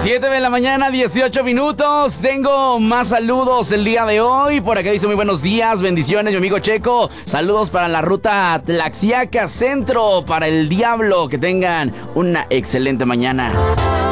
7 de la mañana, 18 minutos. Tengo más saludos el día de hoy. Por acá dice muy buenos días, bendiciones, mi amigo Checo. Saludos para la ruta Tlaxiaca Centro, para el Diablo. Que tengan una excelente mañana.